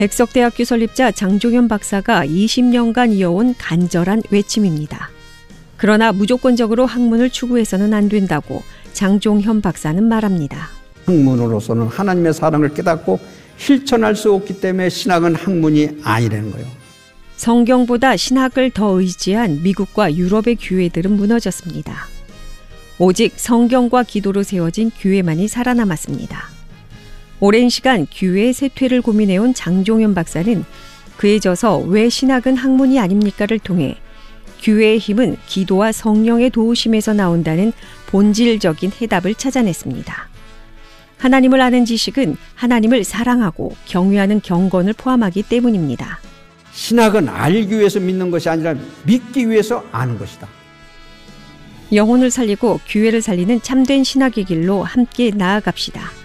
백석대학교 설립자 장종현 박사가 20년간 이어온 간절한 외침입니다. 그러나 무조건적으로 학문을 추구해서는 안 된다고 장종현 박사는 말합니다. 학문으로서는 하나님의 사랑을 깨닫고 실천할 수 없기 때문에 신학은 학문이 아니라는 거예요. 성경보다 신학을 더 의지한 미국과 유럽의 교회들은 무너졌습니다. 오직 성경과 기도로 세워진 교회만이 살아남았습니다. 오랜 시간 교회의 쇠퇴를 고민해온 장종현 박사는 그에 져서 왜 신학은 학문이 아닙니까를 통해 교회의 힘은 기도와 성령의 도우심에서 나온다는 본질적인 해답을 찾아냈습니다. 하나님을 아는 지식은 하나님을 사랑하고 경외하는 경건을 포함하기 때문입니다. 신학은 알기 위해서 믿는 것이 아니라 믿기 위해서 아는 것이다. 영혼을 살리고 교회를 살리는 참된 신학의 길로 함께 나아갑시다.